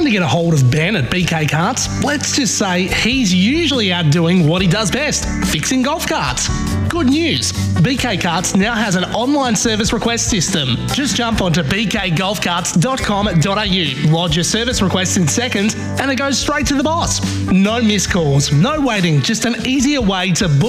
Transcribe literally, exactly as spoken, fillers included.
Trying to get a hold of Ben at B K Karts? Let's just say he's usually out doing what he does best, fixing golf carts. Good news, B K Karts now has an online service request system. Just jump onto b k golf carts dot com dot a u, lodge your service request in seconds, and it goes straight to the boss. No missed calls, no waiting, just an easier way to book